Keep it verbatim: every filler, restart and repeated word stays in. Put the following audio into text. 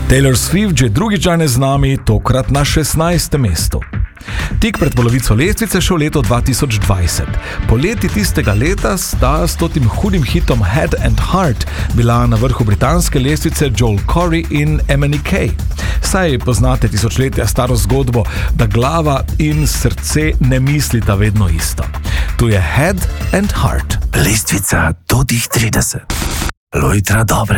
Taylor Swift že drugič danes z nami, tokrat na šestnajstem mestu. Tik pred polovico lestvice še v leto dva tisoč dvajset. Poleti tistega leta sta s totim hudim hitom Head and Heart bila na vrhu britanske lestvice Joel Corey in M N E K. Saj poznate tisočletja staro zgodbo, da glava in srce ne mislita vedno isto. Tu je Head and Heart. Lestvica do tih trideset. Lojtra dobre.